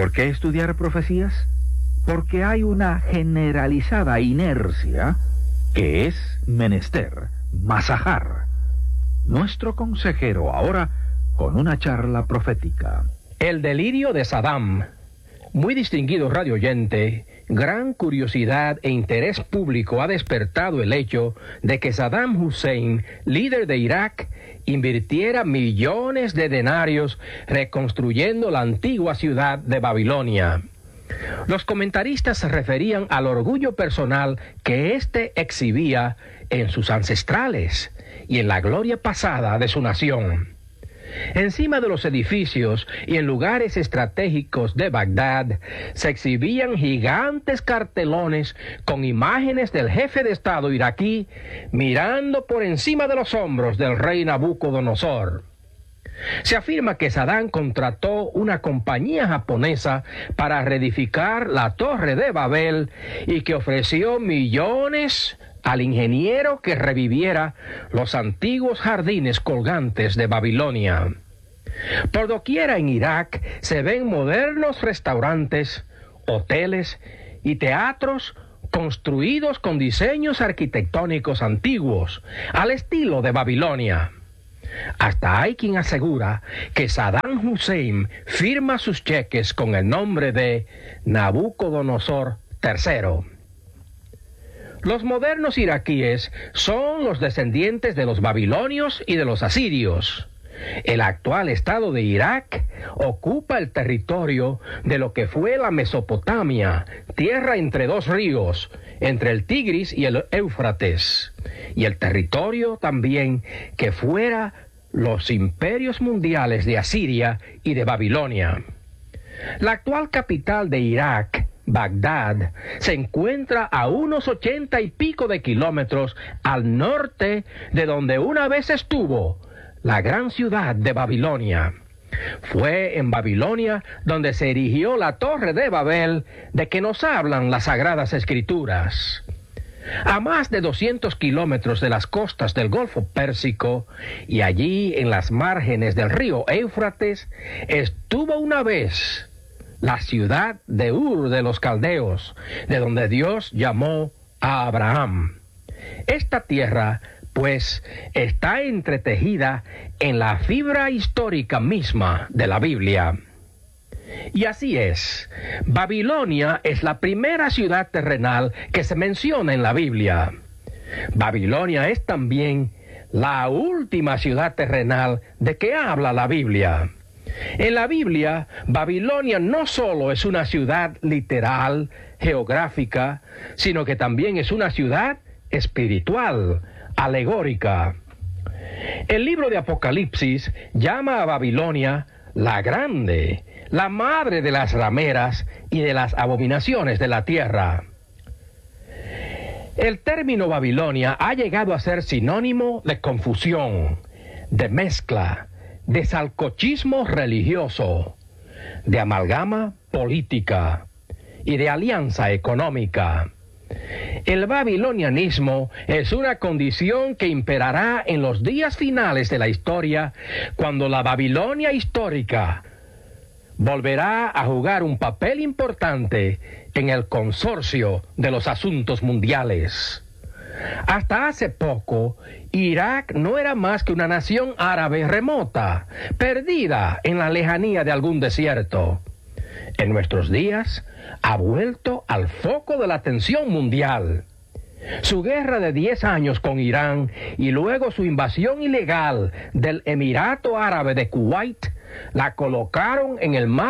¿Por qué estudiar profecías? Porque hay una generalizada inercia que es menester masajar. Nuestro consejero ahora con una charla profética. El delirio de Saddam. Muy distinguido radioyente, gran curiosidad e interés público ha despertado el hecho de que Saddam Hussein, líder de Irak, invirtiera millones de denarios reconstruyendo la antigua ciudad de Babilonia. Los comentaristas se referían al orgullo personal que éste exhibía en sus ancestrales y en la gloria pasada de su nación. Encima de los edificios y en lugares estratégicos de Bagdad se exhibían gigantes cartelones con imágenes del jefe de Estado iraquí mirando por encima de los hombros del rey Nabucodonosor. Se afirma que Saddam contrató una compañía japonesa para reedificar la Torre de Babel y que ofreció millones al ingeniero que reviviera los antiguos jardines colgantes de Babilonia. Por doquiera en Irak se ven modernos restaurantes, hoteles y teatros construidos con diseños arquitectónicos antiguos, al estilo de Babilonia. Hasta hay quien asegura que Saddam Hussein firma sus cheques con el nombre de Nabucodonosor III. Los modernos iraquíes son los descendientes de los babilonios y de los asirios. El actual estado de Irak ocupa el territorio de lo que fue la Mesopotamia, tierra entre dos ríos, entre el Tigris y el Éufrates, y el territorio también que fuera los imperios mundiales de Asiria y de Babilonia. La actual capital de Irak, Bagdad, se encuentra a unos 80 y pico de kilómetros al norte de donde una vez estuvo la gran ciudad de Babilonia. Fue en Babilonia donde se erigió la Torre de Babel de que nos hablan las Sagradas Escrituras. A más de 200 kilómetros de las costas del Golfo Pérsico y allí en las márgenes del río Éufrates estuvo una vez la ciudad de Ur de los Caldeos, de donde Dios llamó a Abraham. Esta tierra, pues, está entretejida en la fibra histórica misma de la Biblia. Y así es, Babilonia es la primera ciudad terrenal que se menciona en la Biblia. Babilonia es también la última ciudad terrenal de que habla la Biblia. En la Biblia, Babilonia no solo es una ciudad literal, geográfica, sino que también es una ciudad espiritual, alegórica. El libro de Apocalipsis llama a Babilonia la grande, la madre de las rameras y de las abominaciones de la tierra. El término Babilonia ha llegado a ser sinónimo de confusión, de mezcla, de salcochismo religioso, de amalgama política y de alianza económica. El babilonianismo es una condición que imperará en los días finales de la historia, cuando la Babilonia histórica volverá a jugar un papel importante en el consorcio de los asuntos mundiales. Hasta hace poco, Irak no era más que una nación árabe remota, perdida en la lejanía de algún desierto. En nuestros días, ha vuelto al foco de la atención mundial. Su guerra de 10 años con Irán y luego su invasión ilegal del Emirato Árabe de Kuwait la colocaron en el mapa